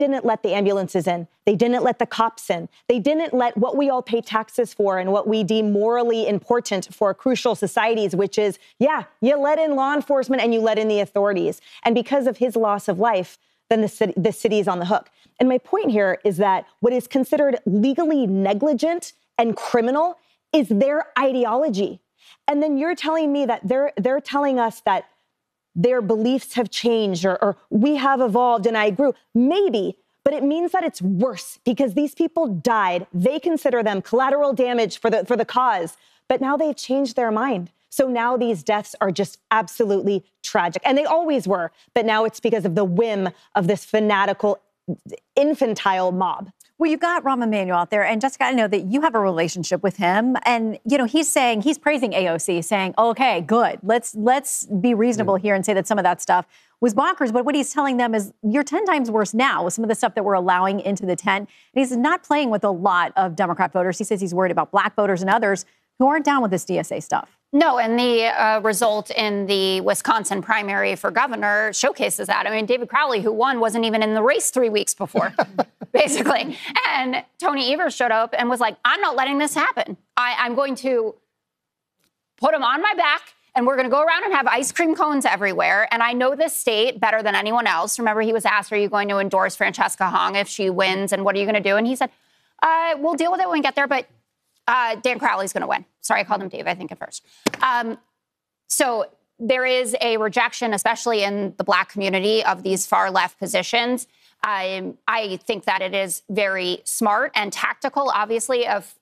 didn't let the ambulances in. They didn't let the cops in. They didn't let what we all pay taxes for and what we deem morally important for crucial societies, which is, yeah, you let in law enforcement and you let in the authorities. And because of his loss of life, then the city is on the hook. And my point here is that what is considered legally negligent and criminal is their ideology. And then you're telling me that they're telling us that their beliefs have changed or we have evolved and I grew. Maybe, but it means that it's worse because these people died. They consider them collateral damage for the cause, but now they've changed their mind. So now these deaths are just absolutely tragic. And they always were, but now it's because of the whim of this fanatical, infantile mob. Well, you've got Rahm Emanuel out there, and Jessica, I know that you have a relationship with him, and he's praising AOC, saying, "Okay, good, let's be reasonable here and say that some of that stuff was bonkers." But what he's telling them is, you're 10 times worse now with some of the stuff that we're allowing into the tent. And he's not playing with a lot of Democrat voters. He says he's worried about black voters and others who aren't down with this DSA stuff. No, and the result in the Wisconsin primary for governor showcases that. I mean, David Crowley, who won, wasn't even in the race 3 weeks before, basically. And Tony Evers showed up and was like, I'm not letting this happen. I'm going to put him on my back, and we're going to go around and have ice cream cones everywhere. And I know this state better than anyone else. Remember, he was asked, are you going to endorse Francesca Hong if she wins? And what are you going to do? And he said, we'll deal with it when we get there, but Dan Crowley's going to win. Sorry, I called him Dave, I think, at first. So there is a rejection, especially in the black community, of these far left positions. I think that it is very smart and tactical, obviously, of